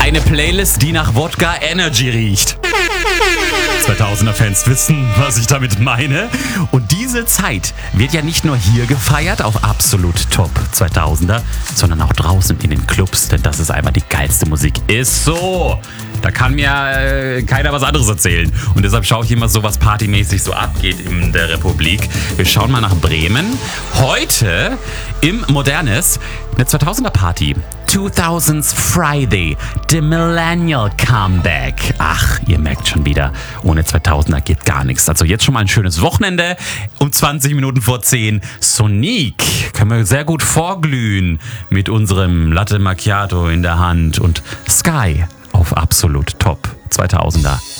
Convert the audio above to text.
Eine Playlist, die nach Wodka Energy riecht. 2000er-Fans wissen, was ich damit meine. Und diese Zeit wird ja nicht nur hier gefeiert auf Absolut Top 2000er, sondern auch draußen in den Clubs, denn das ist einfach die geilste Musik. Ist so! Da kann mir keiner was anderes erzählen. Und deshalb schaue ich immer so, was partymäßig so abgeht in der Republik. Wir schauen mal nach Bremen. Heute im Modernes eine 2000er-Party. 2000s Friday, the Millennial Comeback. Ach, ihr merkt schon wieder, ohne 2000er geht gar nichts. Also jetzt schon mal ein schönes Wochenende. Um 20 Minuten vor 10. Sonic können wir sehr gut vorglühen mit unserem Latte Macchiato in der Hand und Sky auf Absolut Top 2000er.